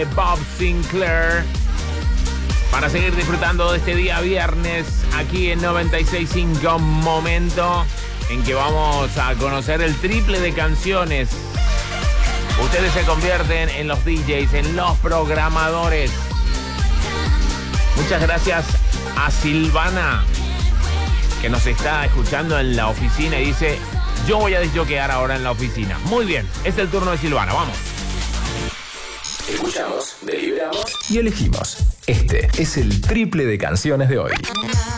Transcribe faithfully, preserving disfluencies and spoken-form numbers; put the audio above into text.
de Bob Sinclair. Para seguir disfrutando de este día viernes aquí en noventa y seis punto cinco, momento en que vamos a conocer el triple de canciones. Ustedes se convierten en los D Js, en los programadores. Muchas gracias a Silvana, que nos está escuchando en la oficina y dice: yo voy a disjoquear ahora en la oficina. Muy bien, es el turno de Silvana, vamos. Escuchamos, deliberamos y elegimos. Este es el triple de canciones de hoy.